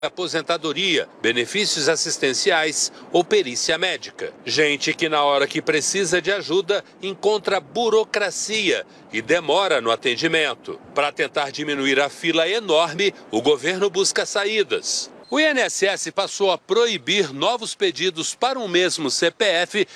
aposentadoria, benefícios assistenciais ou perícia médica. Gente que na hora que precisa de ajuda encontra burocracia e demora no atendimento. Para tentar diminuir a fila enorme, o governo busca saídas. O INSS passou a proibir novos pedidos para um mesmo CPF